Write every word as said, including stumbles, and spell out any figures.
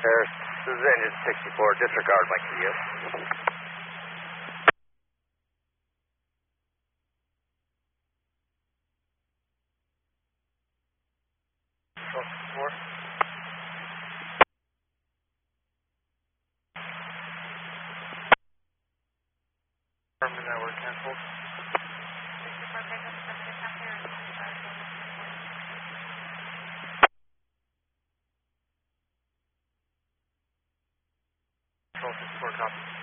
This is engine sixty-four, disregard my Q S. sixty-four. Affirmative, network canceled. sixty-four, pick up affirmative, come here. Control sixty-four, copy.